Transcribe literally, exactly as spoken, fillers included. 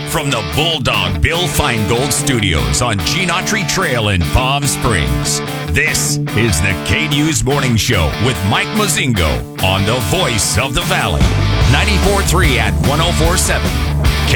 From the Bulldog Bill Feingold Studios on Gene Autry Trail in Palm Springs, this is the K-News Morning Show with Mike Mozingo on the Voice of the Valley, ninety-four point three at one oh four point seven K